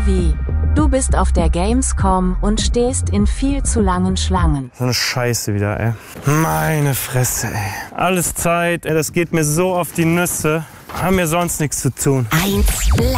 Wie? Du bist auf der Gamescom und stehst in viel zu langen Schlangen. So eine Scheiße wieder, ey. Meine Fresse, ey. Alles Zeit, ey, das geht mir so auf die Nüsse. Haben mir sonst nichts zu tun. 1 Live.